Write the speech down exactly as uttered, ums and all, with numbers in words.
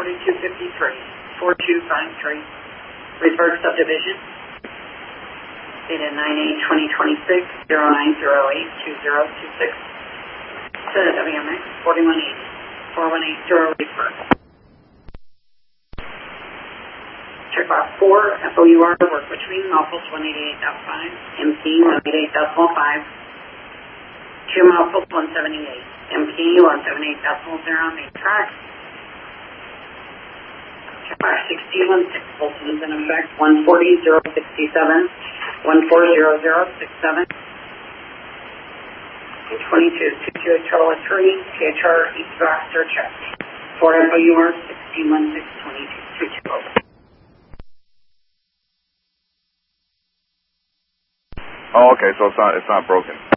forty-two fifty-three, four two five three. Referred subdivision. Dated nine eight twenty twenty-six, zero nine zero eight two zero two six. To the W M X forty-one eighty, four one eight zero refer. Checkbox four, F O U R, work between mouthfuls one eighty-eight point five, M P one eighty-eight point five, two mouthfuls one seventy-eight, M P one seventy-eight point zero, main track. Checkbox sixty-one six, Bolton is in effect, one forty zero sixty-seven, one four zero zero six seven. twenty-two, two two eight total of three, K H R East Baxter check. four F O U R sixty-one six twenty-two, two two over. Oh, okay, so it's not, it's not broken.